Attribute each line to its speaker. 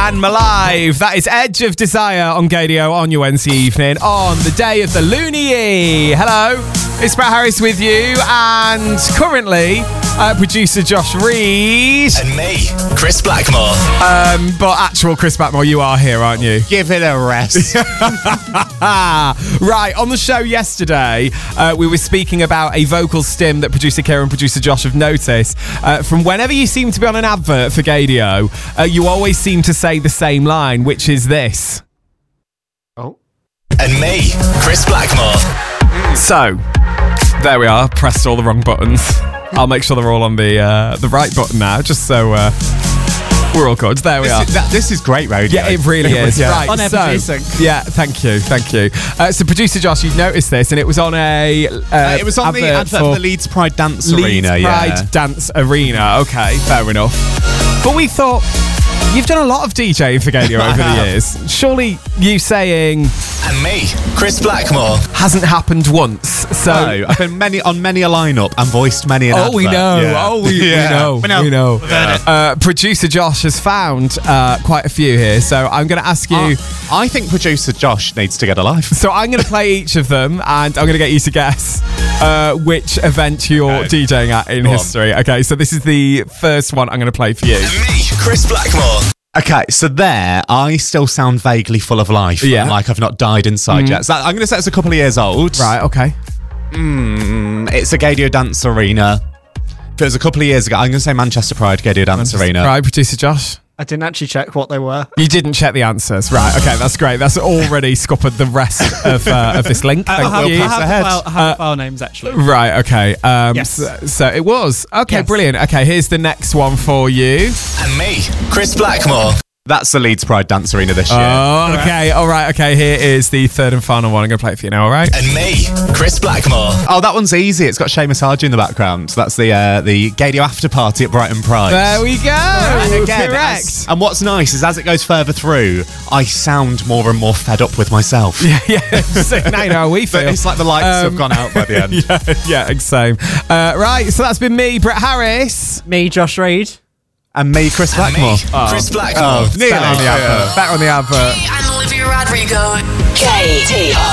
Speaker 1: and Malive. That is Edge of Desire on Gadio on your Wednesday evening on the day of the Looney. Hello, it's Brett Harris with you, and currently producer Josh Reed.
Speaker 2: And me, Chris Blackmore.
Speaker 1: But actual Chris Blackmore, you are here, aren't you?
Speaker 3: Give it a rest.
Speaker 1: Right, on the show yesterday, we were speaking about a vocal stim that producer Kira and producer Josh have noticed. From whenever you seem to be on an advert for Gadio, you always seem to say the same line, which is this.
Speaker 3: Oh.
Speaker 2: And me, Chris Blackmore.
Speaker 1: So, there we are, pressed all the wrong buttons. I'll make sure they're all on the right button now, just so we're all good. There we are.
Speaker 3: This is great radio.
Speaker 1: Yeah, it really is.
Speaker 3: Yeah.
Speaker 1: Right,
Speaker 4: On everything.
Speaker 1: yeah, thank you. So, producer Josh, you've noticed this, and it was on a
Speaker 3: It was on the advert for the Leeds Pride Dance Arena.
Speaker 1: Leeds Pride Dance Arena. Okay, fair enough. But we thought, you've done a lot of DJing for Gadio over the years. Surely you saying
Speaker 2: And me, Chris Blackmore.
Speaker 1: hasn't happened once. So
Speaker 3: I've been on many a lineup and voiced many an advert.
Speaker 1: we know.
Speaker 3: Yeah.
Speaker 1: Oh, we know.
Speaker 4: We know. We've heard it.
Speaker 1: Producer Josh has found quite a few here, so I'm going to ask you.
Speaker 3: I think producer Josh needs to get a life.
Speaker 1: So I'm going to play each of them, and I'm going to get you to guess which event you're DJing at in history. Okay, so this is the first one I'm going to play for you.
Speaker 2: And me, Chris Blackmore.
Speaker 3: Okay, so there, I still sound vaguely full of life.
Speaker 1: Yeah.
Speaker 3: Like I've not died inside yet. So I'm going to say it's a couple of years old.
Speaker 1: Right, okay.
Speaker 3: It's a Gadio Dance Arena. If it was a couple of years ago, I'm going to say Manchester Pride Gadio Dance Arena.
Speaker 1: Right, producer Josh.
Speaker 4: I didn't actually check what they were.
Speaker 1: You didn't check the answers. Right, okay, that's great. That's already scuppered the rest of this link. Thank you.
Speaker 4: I have the file names, actually.
Speaker 1: Right, okay.
Speaker 4: Yes.
Speaker 1: So it was. Okay,
Speaker 4: Yes.
Speaker 1: brilliant. Okay, here's the next one for you.
Speaker 2: And me, Chris Blackmore.
Speaker 3: That's the Leeds Pride Dance Arena this year.
Speaker 1: Oh, okay. All right, okay. Here is the third and final one. I'm going to play it for you now, all right?
Speaker 2: And me, Chris Blackmore.
Speaker 3: Oh, that one's easy. It's got Seamus Hardy in the background. So that's the Gadio after party at Brighton Pride.
Speaker 1: There we go.
Speaker 3: And again,
Speaker 1: correct.
Speaker 3: and what's nice is as it goes further through, I sound more and more fed up with myself.
Speaker 1: Yeah, so now you know how we feel.
Speaker 3: But it's like the lights have gone out by the end.
Speaker 1: yeah, same. Right, so that's been me, Brett Harris.
Speaker 4: Me, Josh Reed.
Speaker 3: And me, Chris
Speaker 2: And
Speaker 3: Blackmore.
Speaker 2: me, Chris Blackmore.
Speaker 3: Nearly.
Speaker 1: Back on the advert.
Speaker 5: And Olivia Rodrigo. KTR.